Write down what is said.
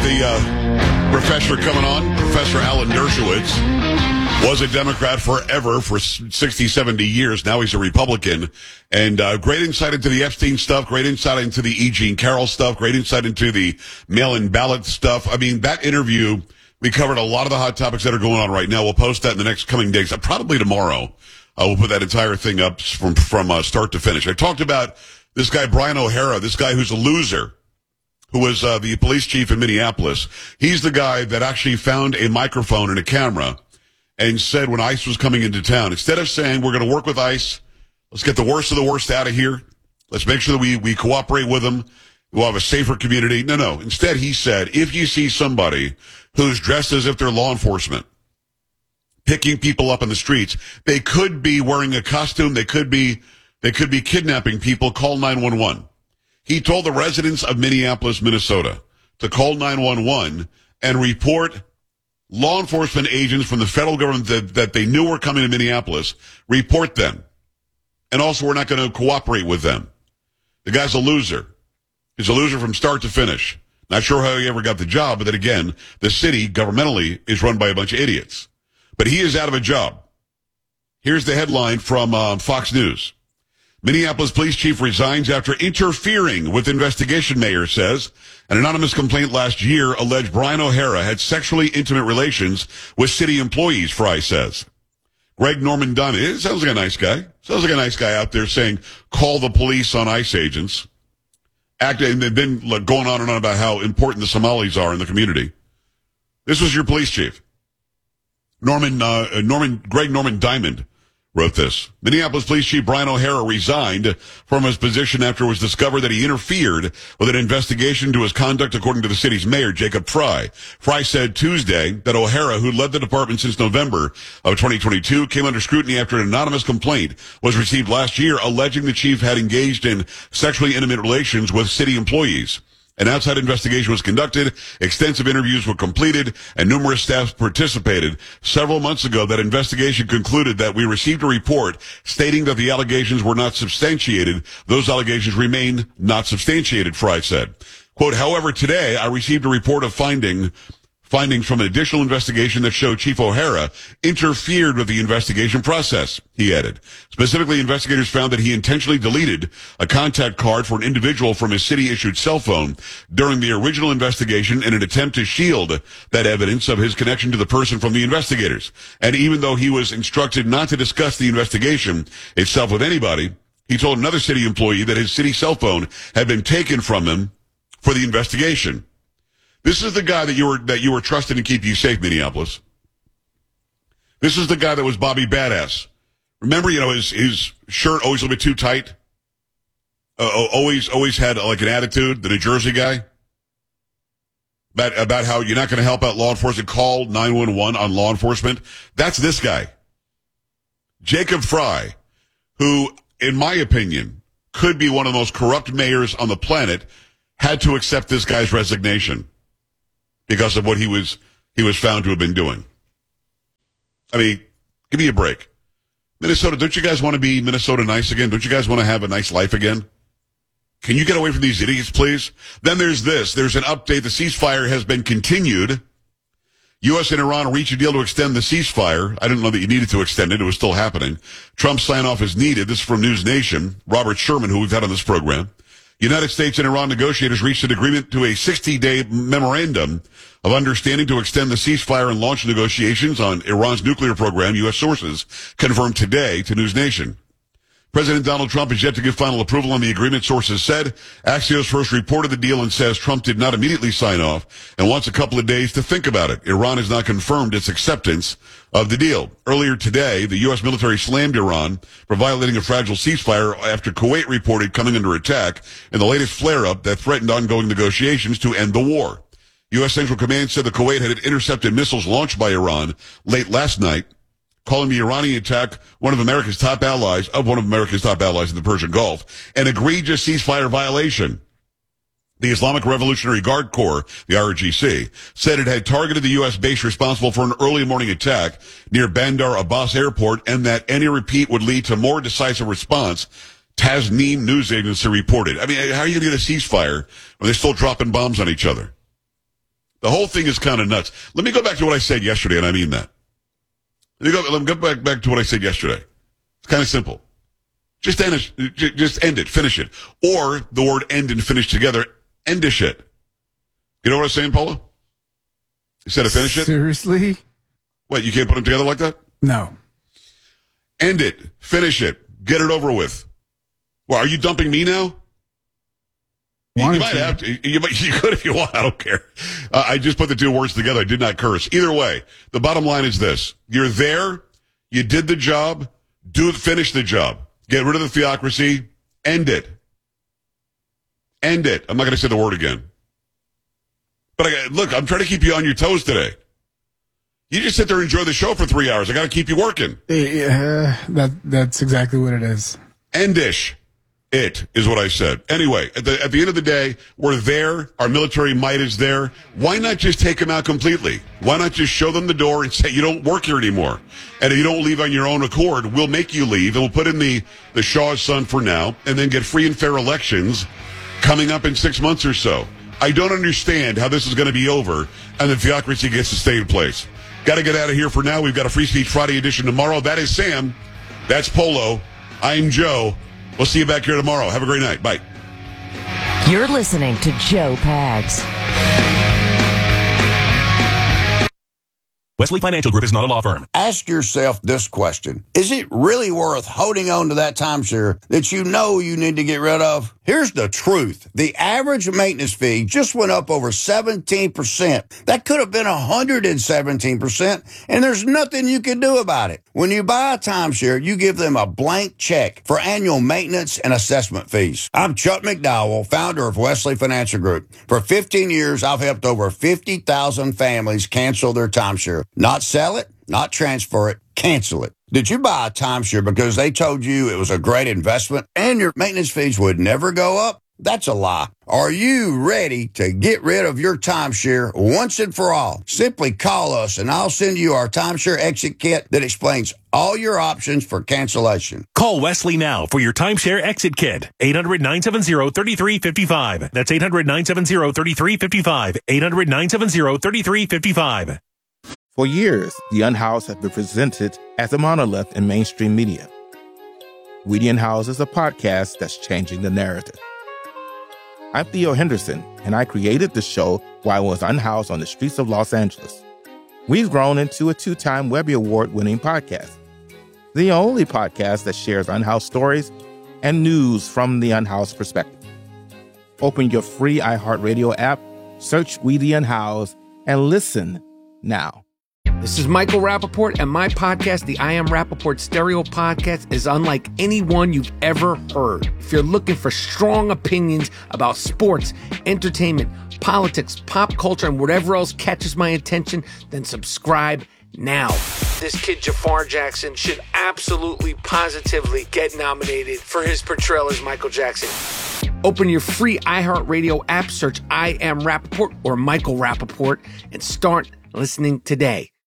the professor coming on, Professor Alan Dershowitz, was a Democrat forever, for 60, 70 years. Now he's a Republican. And great insight into the Epstein stuff, great insight into the E. Jean Carroll stuff, great insight into the mail-in ballot stuff. I mean, that interview, we covered a lot of the hot topics that are going on right now. We'll post that in the next coming days, probably tomorrow. We'll put that entire thing up from start to finish. I talked about this guy, Brian O'Hara, this guy who's a loser, who was the police chief in Minneapolis. He's the guy that actually found a microphone and a camera and said when ICE was coming into town, instead of saying we're going to work with ICE, let's get the worst of the worst out of here, let's make sure that we cooperate with them, we'll have a safer community. No. Instead, he said, if you see somebody who's dressed as if they're law enforcement, picking people up in the streets, they could be wearing a costume, they could be kidnapping people, call 911. He told the residents of Minneapolis, Minnesota, to call 911 and report law enforcement agents from the federal government that they knew were coming to Minneapolis, report them. And also, we're not going to cooperate with them. The guy's a loser. He's a loser from start to finish. Not sure how he ever got the job, but then again, the city, governmentally, is run by a bunch of idiots. But he is out of a job. Here's the headline from Fox News. Minneapolis police chief resigns after interfering with investigation, mayor says. An anonymous complaint last year alleged Brian O'Hara had sexually intimate relations with city employees, Fry says. Greg Norman Dunn, it sounds like a nice guy. Sounds like a nice guy out there saying, call the police on ICE agents. And they've been going on and on about how important the Somalis are in the community. This was your police chief. Greg Norman Diamond wrote this. Minneapolis Police Chief Brian O'Hara resigned from his position after it was discovered that he interfered with an investigation into his conduct, according to the city's mayor, Jacob Fry. Fry said Tuesday that O'Hara, who led the department since November of 2022, came under scrutiny after an anonymous complaint was received last year alleging the chief had engaged in sexually intimate relations with city employees. An outside investigation was conducted, extensive interviews were completed, and numerous staff participated. Several months ago, that investigation concluded that we received a report stating that the allegations were not substantiated. Those allegations remain not substantiated, Fry said. Quote, however, today I received a report of findings from an additional investigation that showed Chief O'Hara interfered with the investigation process, he added. Specifically, investigators found that he intentionally deleted a contact card for an individual from his city-issued cell phone during the original investigation in an attempt to shield that evidence of his connection to the person from the investigators. And even though he was instructed not to discuss the investigation itself with anybody, he told another city employee that his city cell phone had been taken from him for the investigation. This is the guy that you were trusted to keep you safe, Minneapolis. This is the guy that was Bobby Badass. Remember, his shirt always a little bit too tight. Always had like an attitude. The New Jersey guy about how you're not going to help out law enforcement. Call 911 on law enforcement. That's this guy, Jacob Fry, who, in my opinion, could be one of the most corrupt mayors on the planet. Had to accept this guy's resignation because of what he was found to have been doing. I mean, give me a break. Minnesota, don't you guys want to be Minnesota nice again? Don't you guys want to have a nice life again? Can you get away from these idiots, please? Then there's this. There's an update. The ceasefire has been continued. U.S. and Iran reach a deal to extend the ceasefire. I didn't know that you needed to extend it. It was still happening. Trump's sign-off is needed. This is from News Nation. Robert Sherman, who we've had on this program. United States and Iran negotiators reached an agreement to a 60-day memorandum of understanding to extend the ceasefire and launch negotiations on Iran's nuclear program, U.S. sources confirmed today to News Nation. President Donald Trump is yet to give final approval on the agreement, sources said. Axios first reported the deal and says Trump did not immediately sign off and wants a couple of days to think about it. Iran has not confirmed its acceptance of the deal. Earlier today, the U.S. military slammed Iran for violating a fragile ceasefire after Kuwait reported coming under attack in the latest flare-up that threatened ongoing negotiations to end the war. U.S. Central Command said the Kuwait had intercepted missiles launched by Iran late last night, calling the Iranian attack one of America's top allies in the Persian Gulf, an egregious ceasefire violation. The Islamic Revolutionary Guard Corps, the IRGC, said it had targeted the U.S. base responsible for an early morning attack near Bandar Abbas Airport and that any repeat would lead to more decisive response, Tasnim news agency reported. I mean, how are you going to get a ceasefire when they're still dropping bombs on each other? The whole thing is kind of nuts. Let me go back to what I said yesterday, and I mean that. Let me go back to what I said yesterday. It's kind of simple. Just end it, finish it. Or the word end and finish together, endish it. You know what I'm saying, Paula? Instead of finish it? Seriously? What, you can't put them together like that? No. End it, finish it, get it over with. Well, are you dumping me now? You might have to. You could if you want. I don't care. I just put the two words together. I did not curse. Either way, the bottom line is this. You're there. You did the job. Finish the job. Get rid of the theocracy. End it. End it. I'm not going to say the word again. But look, I'm trying to keep you on your toes today. You just sit there and enjoy the show for 3 hours. I got to keep you working. That's exactly what it is. Endish. It is what I said. Anyway, at the end of the day, we're there. Our military might is there. Why not just take them out completely? Why not just show them the door and say you don't work here anymore? And if you don't leave on your own accord, we'll make you leave, and we'll put in the Shaw's son for now, and then get free and fair elections coming up in 6 months or so. I don't understand how this is going to be over and the theocracy gets to stay in place. Got to get out of here for now. We've got a Free Speech Friday edition tomorrow. That is Sam. That's Polo. I'm Joe. We'll see you back here tomorrow. Have a great night. Bye. You're listening to Joe Pags. Wesley Financial Group is not a law firm. Ask yourself this question. Is it really worth holding on to that timeshare that you know you need to get rid of? Here's the truth. The average maintenance fee just went up over 17%. That could have been 117%, and there's nothing you can do about it. When you buy a timeshare, you give them a blank check for annual maintenance and assessment fees. I'm Chuck McDowell, founder of Wesley Financial Group. For 15 years, I've helped over 50,000 families cancel their timeshare. Not sell it, not transfer it, cancel it. Did you buy a timeshare because they told you it was a great investment and your maintenance fees would never go up? That's a lie. Are you ready to get rid of your timeshare once and for all? Simply call us and I'll send you our timeshare exit kit that explains all your options for cancellation. Call Wesley now for your timeshare exit kit. 800-970-3355. That's 800-970-3355. 800-970-3355. For years, The Unhoused has been presented as a monolith in mainstream media. We the Unhoused is a podcast that's changing the narrative. I'm Theo Henderson, and I created the show while I was unhoused on the streets of Los Angeles. We've grown into a 2-time Webby Award-winning podcast, the only podcast that shares unhoused stories and news from the unhoused perspective. Open your free iHeartRadio app, search We the Unhoused, and listen now. This is Michael Rappaport, and my podcast, the I Am Rappaport Stereo Podcast, is unlike any one you've ever heard. If you're looking for strong opinions about sports, entertainment, politics, pop culture, and whatever else catches my attention, then subscribe now. This kid, Jafar Jackson, should absolutely, positively get nominated for his portrayal as Michael Jackson. Open your free iHeartRadio app, search I Am Rappaport or Michael Rappaport, and start listening today.